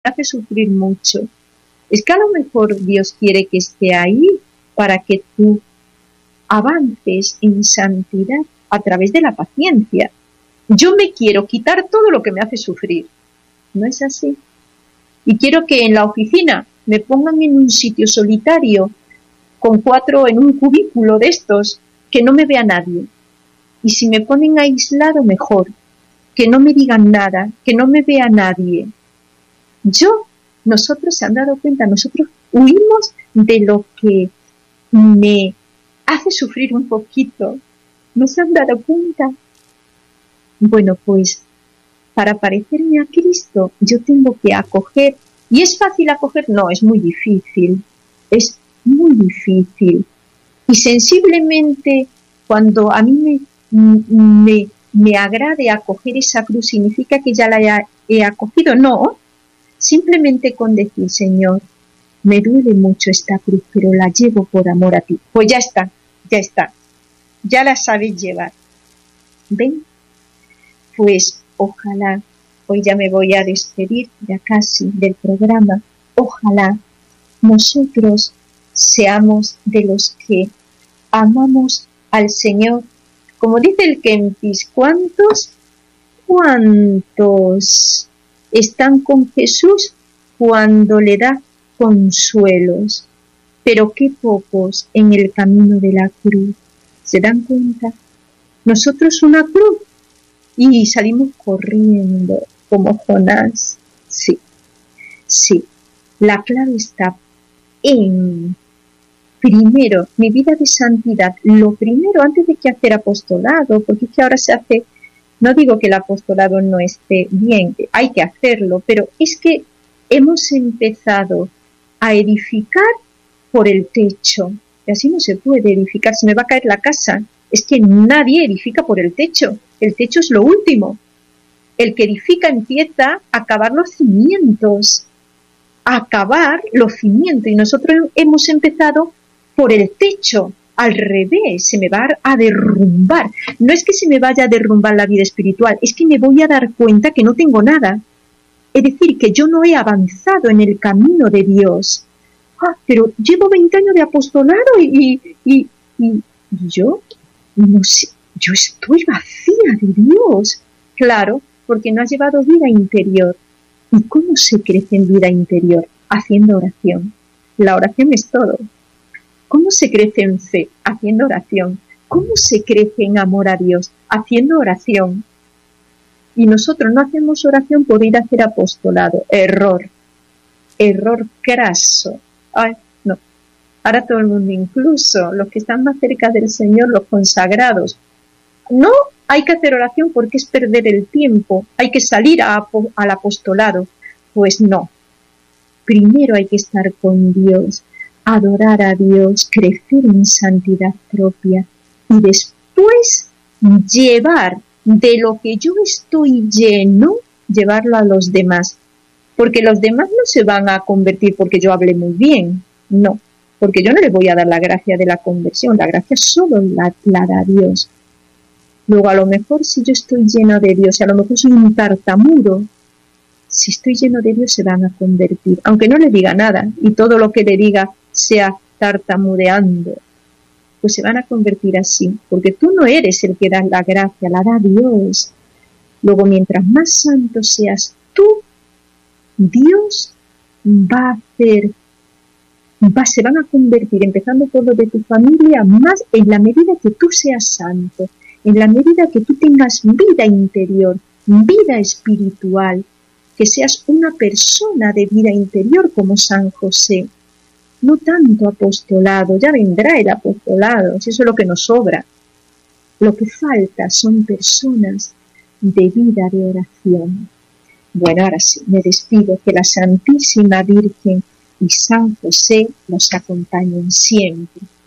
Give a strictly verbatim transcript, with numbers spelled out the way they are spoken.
hace sufrir mucho. Es que a lo mejor Dios quiere que esté ahí para que tú avances en santidad a través de la paciencia. Yo me quiero quitar todo lo que me hace sufrir. ¿No es así? Y quiero que en la oficina me pongan en un sitio solitario, con cuatro en un cubículo de estos, que no me vea nadie. Y si me ponen aislado, mejor. Que no me digan nada, que no me vea nadie. Yo, nosotros se han dado cuenta, nosotros huimos de lo que me hace sufrir un poquito. ¿No se han dado cuenta? Bueno, pues, para parecerme a Cristo, yo tengo que acoger. ¿Y es fácil acoger? No, es muy difícil. Es muy difícil. Y sensiblemente, cuando a mí me, me, me agrade acoger esa cruz, ¿significa que ya la he, he acogido? No. Simplemente con decir, Señor, me duele mucho esta cruz, pero la llevo por amor a ti. Pues ya está, ya está. Ya la sabes llevar. ¿Ven? Pues ojalá, hoy ya me voy a despedir ya casi del programa, ojalá nosotros seamos de los que amamos al Señor. Como dice el Kempis, ¿cuántos? ¿Cuántos están con Jesús cuando le da consuelos? Pero qué pocos en el camino de la cruz. ¿Se dan cuenta? Nosotros una cruz y salimos corriendo como Jonás. Sí, sí. La clave está en, primero, mi vida de santidad. Lo primero, antes de que hacer apostolado, porque es que ahora se hace, no digo que el apostolado no esté bien, hay que hacerlo, pero es que hemos empezado a edificar por el techo. Y así no se puede edificar, se me va a caer la casa. Es que nadie edifica por el techo. El techo es lo último. El que edifica empieza a acabar los cimientos. A acabar los cimientos. Y nosotros hemos empezado por el techo. Al revés, se me va a derrumbar. No es que se me vaya a derrumbar la vida espiritual, es que me voy a dar cuenta que no tengo nada. Es decir, que yo no he avanzado en el camino de Dios. Ah, pero llevo veinte años de apostolado y, y, y, y yo, no sé, yo estoy vacía de Dios. Claro, porque no has llevado vida interior. ¿Y cómo se crece en vida interior? Haciendo oración. La oración es todo. ¿Cómo se crece en fe? Haciendo oración. ¿Cómo se crece en amor a Dios? Haciendo oración. Y nosotros no hacemos oración por ir a hacer apostolado. Error. Error craso. Ay, no. Ahora todo el mundo, incluso los que están más cerca del Señor, los consagrados. No hay que hacer oración porque es perder el tiempo. Hay que salir a, al apostolado. Pues no. Primero hay que estar con Dios, adorar a Dios, crecer en santidad propia y después llevar de lo que yo estoy lleno, llevarlo a los demás. Porque los demás no se van a convertir porque yo hable muy bien. No, porque yo no le voy a dar la gracia de la conversión. La gracia solo la, la da Dios. Luego, a lo mejor si yo estoy lleno de Dios, y a lo mejor soy un tartamudo, si estoy lleno de Dios se van a convertir. Aunque no le diga nada y todo lo que le diga sea tartamudeando, pues se van a convertir así. Porque tú no eres el que da la gracia, la da Dios. Luego, mientras más santo seas tú, Dios va a hacer, va, se van a convertir, empezando por lo de tu familia, más en la medida que tú seas santo, en la medida que tú tengas vida interior, vida espiritual, que seas una persona de vida interior como San José. No tanto apostolado, ya vendrá el apostolado, si eso es lo que nos sobra. Lo que falta son personas de vida de oración. Bueno, ahora sí, me despido, que la Santísima Virgen y San José nos acompañen siempre.